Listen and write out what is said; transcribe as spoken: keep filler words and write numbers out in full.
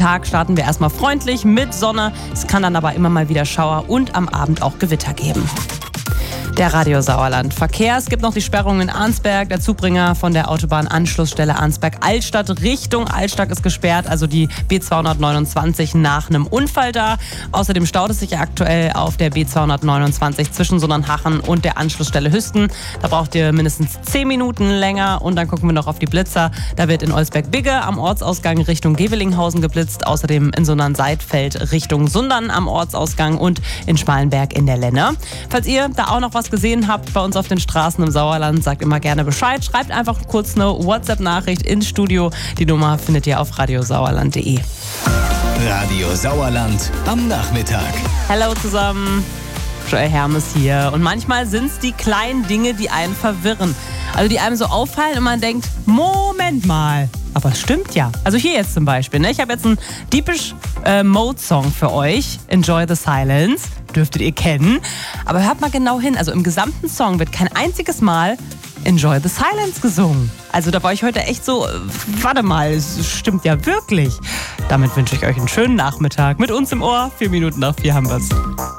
Tag starten wir erstmal freundlich mit Sonne. Es kann dann aber immer mal wieder Schauer und am Abend auch Gewitter geben. Der Radio Sauerland Verkehr. Es gibt noch die Sperrung in Arnsberg. Der Zubringer von der Autobahnanschlussstelle Arnsberg-Altstadt Richtung Altstadt ist gesperrt, also die B zweihundertneunundzwanzig nach einem Unfall da. Außerdem staut es sich aktuell auf der B zweihundertneunundzwanzig zwischen Sondernhachen und der Anschlussstelle Hüsten. Da braucht ihr mindestens zehn Minuten länger. Und dann gucken wir noch auf die Blitzer. Da wird in Olsberg-Bigge am Ortsausgang Richtung Gevelinghausen geblitzt. Außerdem in Sundern-Seidfeld Richtung Sundern am Ortsausgang und in Schmalenberg in der Lenne. Falls ihr da auch noch was gesehen habt bei uns auf den Straßen im Sauerland, sagt immer gerne Bescheid. Schreibt einfach kurz eine WhatsApp-Nachricht ins Studio. Die Nummer findet ihr auf radiosauerland punkt de. Radio Sauerland am Nachmittag. Hallo zusammen, Joel Hermes hier. Und manchmal sind es die kleinen Dinge, die einen verwirren. Also die einem so auffallen und man denkt, Moment mal. Aber es stimmt ja. Also hier jetzt zum Beispiel. Ne? Ich habe jetzt einen Deepish äh, Mode Song für euch. Enjoy the Silence. Dürftet ihr kennen. Aber hört mal genau hin. Also im gesamten Song wird kein einziges Mal Enjoy the Silence gesungen. Also da war ich heute echt so, warte mal, es stimmt ja wirklich. Damit wünsche ich euch einen schönen Nachmittag. Mit uns im Ohr. Vier Minuten nach vier haben wir's.